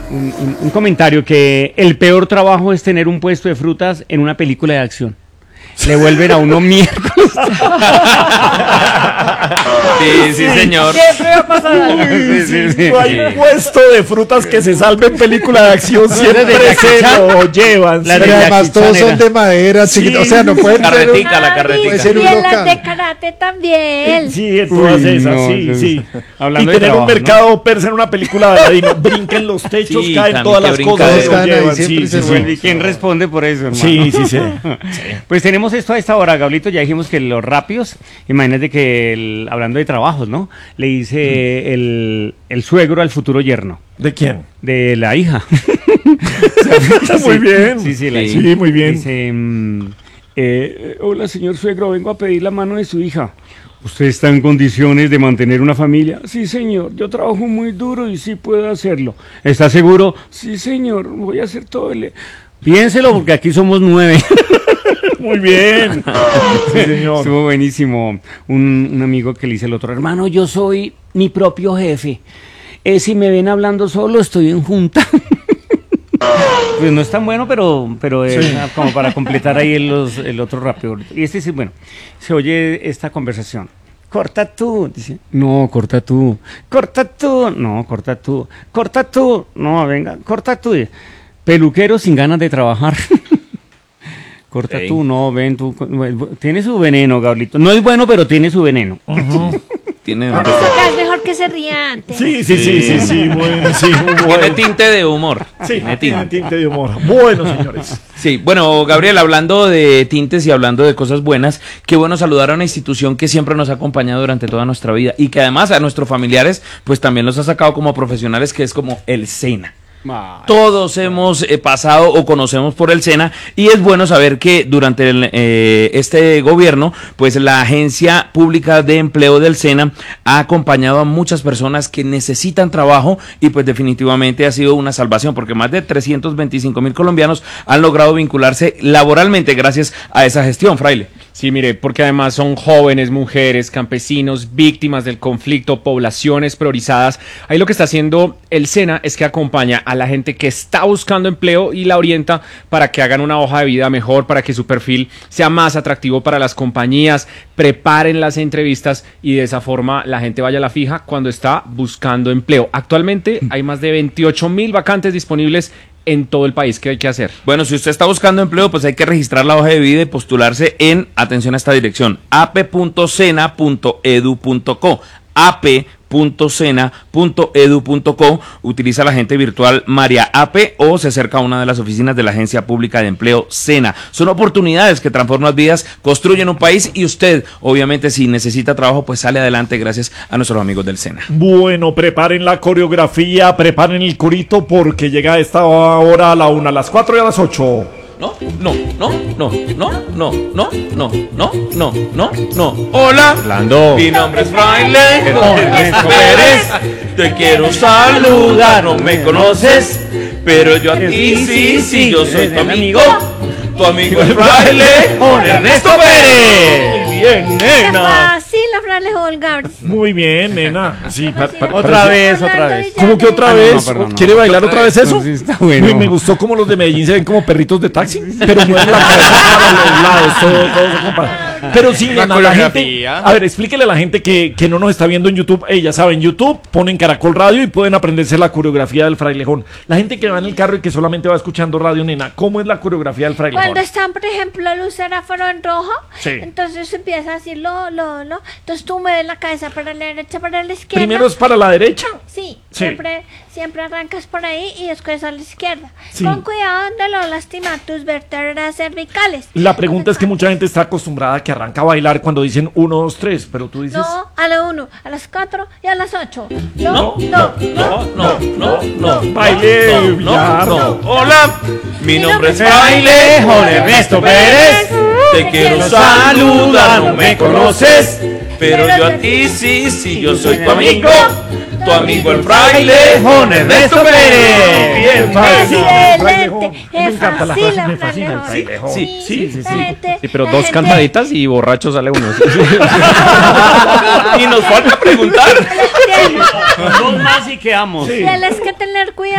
un comentario que el peor trabajo es tener un puesto de frutas en una película de acción. Le vuelven a uno miércoles. Sí, señor. Siempre va a pasar algo. No hay puesto de frutas que se salve en película de acción, siempre se lo llevan. La sí. de Además todos son de madera, chiquita. O sea, no pueden ser Carretica, la carretica. Puede ser Y un en las local. de karate también. Sí, en todas Uy, esas, no, sí, sí. hablando Y de tener trabajo, un mercado persa en una película de Aladino, brinquen los techos, Sí, caen también todas que las brinca cosas, de- se lo Todos caen ahí, llevan. siempre Sí, se sí, vuelven. sí. ¿Y quién responde por eso, hermano? Sí, sí, sí. Pues tenemos esto a esta hora, Gablito. Ya dijimos que los rápidos, imagínate que hablando de trabajos, ¿no? Le dice el suegro al futuro yerno ¿De quién? de la hija. Muy bien. Sí, sí, la Sí, hija. muy bien. Dice, hola, señor suegro, vengo a pedir la mano de su hija. ¿Usted está en condiciones de mantener una familia? Sí, señor, yo trabajo muy duro y sí puedo hacerlo. ¿Está seguro? Sí, señor, voy a hacer todo el... Piénselo, porque aquí somos 9. Muy bien. Sí, señor. Estuvo buenísimo. Un amigo que le dice al otro, hermano, yo soy mi propio jefe. Si me ven hablando solo, estoy en junta. Pues no es tan bueno, pero es como para completar ahí el otro rápido. Y este sí, bueno, se oye esta conversación. Corta tú, dice. No, corta tú. Corta tú. No, corta tú. Corta tú. No, venga, corta tú. Peluquero sin ganas de trabajar. Corta Ey. tú, no, ven tú. Tiene su veneno, Gablito. No es bueno, pero tiene su veneno. Tiene, Eso acá es mejor que se ría antes. Sí, bueno, sí, tiene bueno. tinte de humor. Sí, Tiene tiene tinte. tinte de humor. Bueno, señores. Sí, bueno, Gabriel, hablando de tintes y hablando de cosas buenas, qué bueno saludar a una institución que siempre nos ha acompañado durante toda nuestra vida y que además a nuestros familiares, pues también los ha sacado como profesionales, que es como el SENA. Todos hemos pasado o conocemos por el SENA y es bueno saber que durante este gobierno, pues la Agencia Pública de Empleo del SENA ha acompañado a muchas personas que necesitan trabajo y pues definitivamente ha sido una salvación porque más de 325,000 colombianos han logrado vincularse laboralmente gracias a esa gestión, Fraile. Sí, mire, porque además son jóvenes, mujeres, campesinos, víctimas del conflicto, poblaciones priorizadas. Ahí lo que está haciendo el SENA es que acompaña a la gente que está buscando empleo y la orienta para que hagan una hoja de vida mejor, para que su perfil sea más atractivo para las compañías, preparen las entrevistas y de esa forma la gente vaya a la fija cuando está buscando empleo. Actualmente hay más de 28,000 vacantes disponibles en todo el país. ¿Qué hay que hacer? Bueno, si usted está buscando empleo, pues hay que registrar la hoja de vida y postularse en, atención a esta dirección, ap.sena.edu.co, ap.sena.edu.co, utiliza la agente virtual María AP o se acerca a una de las oficinas de la Agencia Pública de Empleo SENA. Son oportunidades que transforman vidas, construyen un país y usted, obviamente, si necesita trabajo, pues sale adelante gracias a nuestros amigos del SENA. Bueno, preparen la coreografía, preparen el corito porque llega a esta hora a la 1, a las 4 y a las 8. No. Hola. Orlando. Mi nombre es Fraile Ernesto Pérez. Te quiero saludar, no me conoces, pero yo a ti sí, yo soy tu amigo. Tu amigo es Fraile Ernesto Pérez. Bien, Es nena. fácil, la frase Holgar. Muy bien, nena. Sí, Otra vez. ¿Cómo que otra vez? perdón, no. ¿Quiere bailar otra vez eso? Sí, está bueno. Me gustó como los de Medellín se ven como perritos de taxi, pero mueven la cabeza para los lados, todo se compara. Pero sí, nena, la gente, coreografía. a ver, explíquele a la gente que no nos está viendo en YouTube. Ya saben, YouTube, ponen Caracol Radio y pueden aprenderse la coreografía del frailejón. La gente que va en el carro y que solamente va escuchando radio, nena, ¿cómo es la coreografía del frailejón? Cuando están, por ejemplo, el semáforo en rojo, Sí. entonces empieza así, entonces tú mueves la cabeza para la derecha, para la izquierda. Primero es para la derecha. Sí, Sí. siempre arrancas por ahí y después a la izquierda. Sí. Con cuidado de no lastimar tus vértebras cervicales. La pregunta es que mucha gente está acostumbrada a que arranca a bailar cuando dicen 1, 2, 3, pero tú dices... No, a la 1, a las 4 y a las 8. No. Baile, billar. Hola, mi nombre es Fraile Ernesto Pérez. Te quiero saludar, no me conoces, pero yo a ti sí, yo soy tu amigo el Fraile Ernesto Pérez. Bien fácil. Excelente, Me encanta la fácil, frase, me la fascina el frase. frailejón. Sí, La gente- Sí, pero la dos gente- cantaditas y borracho sale uno. Y nos falta preguntar. Dos más y quedamos. Tienes que tener cuidado.